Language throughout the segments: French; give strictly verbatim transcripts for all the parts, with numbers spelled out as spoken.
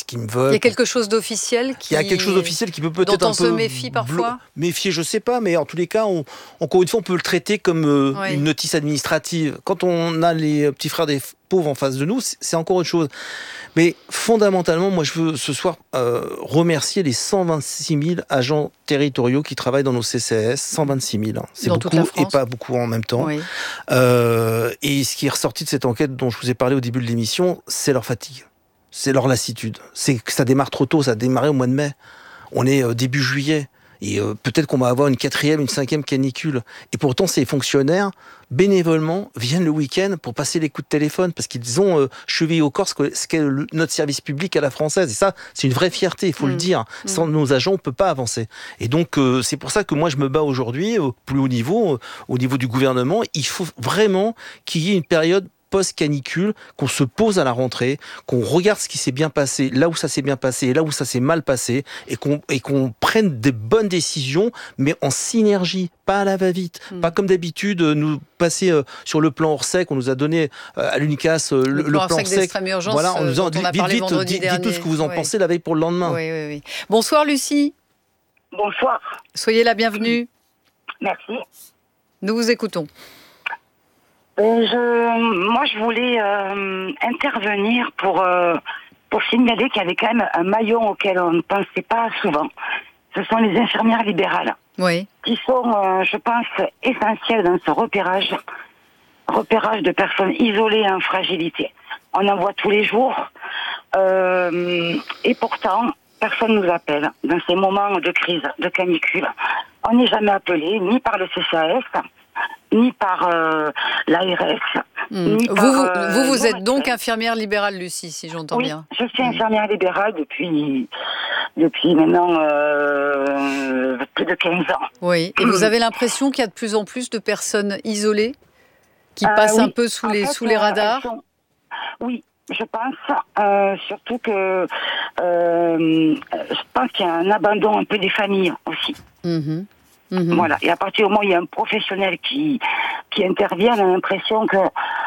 qui me veulent. Il y a quelque chose d'officiel qui... Il y a quelque chose d'officiel qui peut peut-être dont on un se peu méfie parfois. blo- méfier, je sais pas, mais en tous les cas, on, encore une fois, on peut le traiter comme euh, Oui. une notice administrative. Quand on a les petits frères des pauvres en face de nous, c'est, c'est encore autre chose. Mais fondamentalement, moi, je veux ce soir euh, remercier les cent vingt-six mille agents territoriaux qui travaillent dans nos C C A S. cent vingt-six mille, hein. C'est Dans beaucoup toute la France. et pas beaucoup en même temps. Oui. Euh, et ce qui est ressorti de cette enquête dont je vous ai parlé au début de l'émission, c'est leur fatigue, c'est leur lassitude. C'est que ça démarre trop tôt, ça a démarré au mois de mai. On est euh, début juillet. Et euh, peut-être qu'on va avoir une quatrième, une cinquième canicule. Et pourtant, ces fonctionnaires, bénévolement, viennent le week-end pour passer les coups de téléphone, parce qu'ils ont euh, chevillé au corps ce, que, ce qu'est le, notre service public à la française. Et ça, c'est une vraie fierté, il faut mmh. le dire. Sans mmh. nos agents, on ne peut pas avancer. Et donc, euh, c'est pour ça que moi, je me bats aujourd'hui, au plus haut niveau, euh, au niveau du gouvernement. Il faut vraiment qu'il y ait une période post-canicule, qu'on se pose à la rentrée, qu'on regarde ce qui s'est bien passé, là où ça s'est bien passé et là où ça s'est mal passé, et qu'on, et qu'on prenne des bonnes décisions, mais en synergie, pas à la va-vite, mmh. pas comme d'habitude, nous passer euh, sur le plan Orsec, on nous a donné euh, à l'UNICAS euh, le, le, plan, plan Orsec, voilà, en nous disant, on a vite, vite, dites, dites tout ce que vous en oui. pensez la veille pour le lendemain. Oui, oui, oui. Bonsoir Lucie. Bonsoir. Soyez la bienvenue. Merci. Nous vous écoutons. Je, moi, je voulais euh, intervenir pour, euh, pour signaler qu'il y avait quand même un maillon auquel on ne pensait pas souvent. Ce sont les infirmières libérales. Oui. Qui sont, euh, je pense, essentielles dans ce repérage, repérage de personnes isolées et en fragilité. On en voit tous les jours. Euh, et pourtant, personne ne nous appelle dans ces moments de crise, de canicule. On n'est jamais appelé, ni par le C C A S, ni par euh, l'A R S. Mmh. Ni vous, par, vous, euh, vous, vous êtes donc infirmière libérale, Lucie, si j'entends oui, bien. Je suis infirmière libérale depuis, depuis maintenant euh, plus de quinze ans. Oui, et vous avez l'impression qu'il y a de plus en plus de personnes isolées qui euh, passent oui. un peu sous, les, fait, sous les radars sont... Oui, je pense, euh, surtout que euh, je pense qu'il y a un abandon un peu des familles aussi. Mmh. Mmh. Voilà. Et à partir du moment où il y a un professionnel qui, qui intervient, on a l'impression que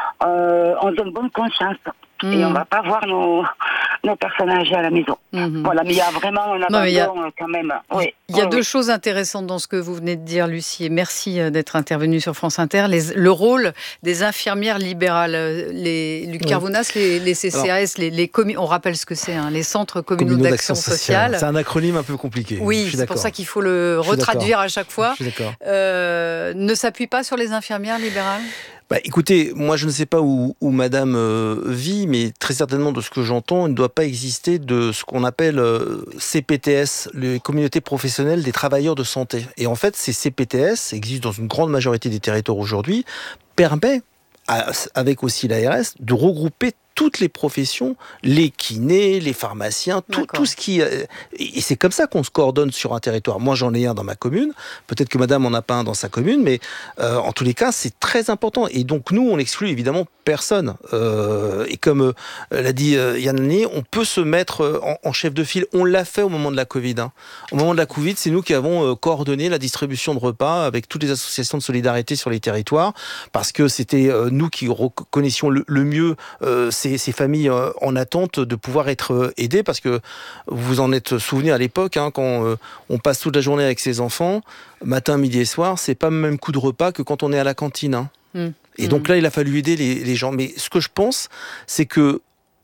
euh, on donne bonne conscience. Mmh. Et on ne va pas voir nos, nos personnes âgées à la maison. Mmh. Voilà, mais il y a vraiment un abandon non, a... quand même. Oui. Il y a oui, deux oui. choses intéressantes dans ce que vous venez de dire, Lucie, et merci d'être intervenue sur France Inter. Les, le rôle des infirmières libérales, les Luc Carvounas, oui. les, les C C A S, Alors, les, les communes, on rappelle ce que c'est, hein, les centres communaux, communaux d'action, d'action sociale. sociale. C'est un acronyme un peu compliqué. Oui, c'est pour ça qu'il faut le retraduire à chaque fois. Je suis d'accord. Euh, ne s'appuie pas sur les infirmières libérales ? Bah, écoutez, moi je ne sais pas où, où madame euh, vit, mais très certainement de ce que j'entends, il ne doit pas exister de ce qu'on appelle euh, C P T S, les communautés professionnelles des travailleurs de santé. Et en fait, ces C P T S existent dans une grande majorité des territoires aujourd'hui, permet, à, avec aussi l'A R S, de regrouper toutes les professions, les kinés, les pharmaciens, tout, tout ce qui... Et c'est comme ça qu'on se coordonne sur un territoire. Moi, j'en ai un dans ma commune. Peut-être que madame en a pas un dans sa commune, mais euh, en tous les cas, c'est très important. Et donc, nous, on n'exclut évidemment personne. Euh, et comme euh, l'a dit euh, Yann Lannier, on peut se mettre en, en chef de file. On l'a fait au moment de la Covid. Hein. Au moment de la Covid, c'est nous qui avons euh, coordonné la distribution de repas avec toutes les associations de solidarité sur les territoires, parce que c'était euh, nous qui reconnaissions le, le mieux euh, Ces, ces familles euh, en attente de pouvoir être euh, aidées, parce que vous vous en êtes souvenu à l'époque, hein, quand euh, on passe toute la journée avec ses enfants, matin, midi et soir, c'est pas le même coup de repas que quand on est à la cantine. Hein. Mmh. Et mmh. donc là, il a fallu aider les, les gens. Mais ce que je pense, c'est que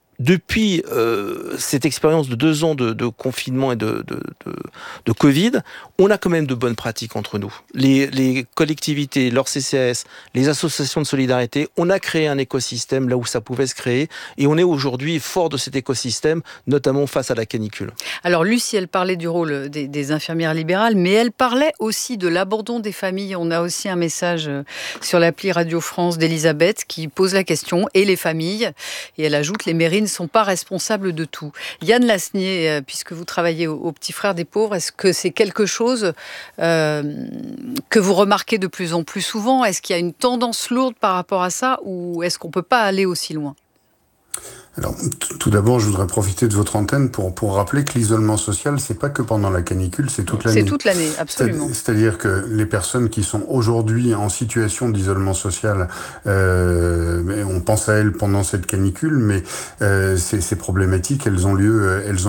depuis euh, cette expérience de deux ans de, de confinement et de, de, de, de Covid, on a quand même de bonnes pratiques entre nous. Les, les collectivités, leurs C C A S, les associations de solidarité, on a créé un écosystème là où ça pouvait se créer, et on est aujourd'hui fort de cet écosystème, notamment face à la canicule. Alors Lucie, elle parlait du rôle des, des infirmières libérales, mais elle parlait aussi de l'abandon des familles. On a aussi un message sur l'appli Radio France d'Elisabeth qui pose la question, et les familles, et elle ajoute, les mairies ne sont pas responsables de tout. Yann Lasnier, puisque vous travaillez au, au Petit Frère des Pauvres, est-ce que c'est quelque chose euh, que vous remarquez de plus en plus souvent ? Est-ce qu'il y a une tendance lourde par rapport à ça, ou est-ce qu'on ne peut pas aller aussi loin ? Alors, tout d'abord, je voudrais profiter de votre antenne pour, pour rappeler que l'isolement social, c'est pas que pendant la canicule, c'est toute l'année. C'est toute l'année, absolument. C'est, c'est-à-dire que les personnes qui sont aujourd'hui en situation d'isolement social, euh, on pense à elles pendant cette canicule, mais euh, ces, ces problématiques, elles ont lieu, elles ont